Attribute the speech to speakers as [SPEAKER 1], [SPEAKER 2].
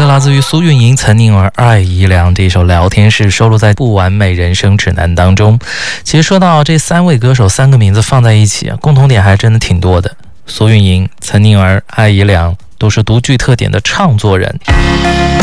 [SPEAKER 1] 来自于苏运莹、岑宁儿、艾怡良这首《聊天室》，收录在《不完美人生指南》当中。其实说到这3位歌手3个名字放在一起，共同点还真的挺多的。苏运莹、岑宁儿、艾怡良都是独具特点的唱作人。